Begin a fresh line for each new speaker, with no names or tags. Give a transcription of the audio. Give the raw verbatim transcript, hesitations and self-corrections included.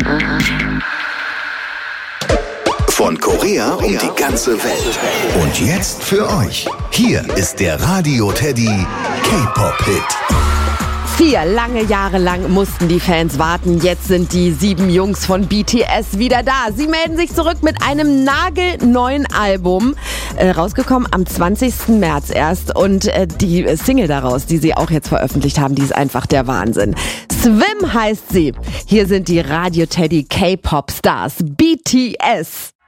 Von Korea um die ganze Welt. Und jetzt für euch. Hier ist der Radio Teddy K-Pop-Hit.
Vier lange Jahre lang mussten die Fans warten. Jetzt sind die sieben Jungs von B T S wieder da. Sie melden sich zurück mit einem nagelneuen Album. Äh, rausgekommen am zwanzigsten März erst. Und äh, die Single daraus, die sie auch jetzt veröffentlicht haben, die ist einfach der Wahnsinn. Swim heißt sie. Hier sind die Radio Teddy K-Pop Stars B T S.